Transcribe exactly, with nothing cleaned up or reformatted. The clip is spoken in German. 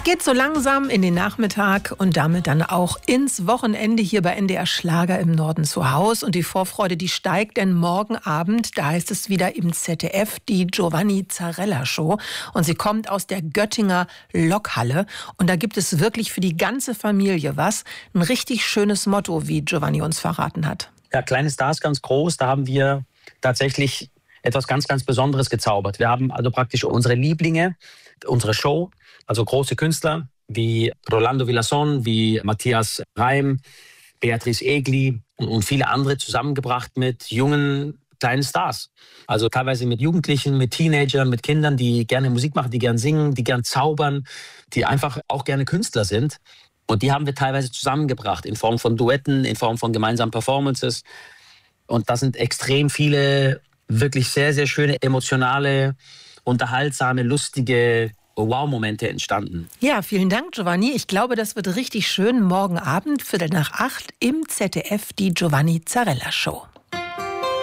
Geht so langsam in den Nachmittag und damit dann auch ins Wochenende hier bei N D R Schlager im Norden zu Hause. Und die Vorfreude, die steigt, denn morgen Abend, da heißt es wieder im Z D F, die Giovanni Zarella Show. Und sie kommt aus der Göttinger Lokhalle. Und da gibt es wirklich für die ganze Familie was. Ein richtig schönes Motto, wie Giovanni uns verraten hat. Ja, kleine Stars ganz groß, da haben wir tatsächlich etwas ganz, ganz Besonderes gezaubert. Wir haben also praktisch unsere Lieblinge, unsere Show, also große Künstler wie Rolando Villazón, wie Matthias Reim, Beatrice Egli und, und viele andere zusammengebracht mit jungen kleinen Stars. Also teilweise mit Jugendlichen, mit Teenagern, mit Kindern, die gerne Musik machen, die gerne singen, die gerne zaubern, die einfach auch gerne Künstler sind. Und die haben wir teilweise zusammengebracht in Form von Duetten, in Form von gemeinsamen Performances. Und da sind extrem viele wirklich sehr, sehr schöne, emotionale, unterhaltsame, lustige Wow-Momente entstanden. Ja, vielen Dank, Giovanni. Ich glaube, das wird richtig schön. Morgen Abend, Viertel nach acht, im Z D F, die Giovanni Zarella Show.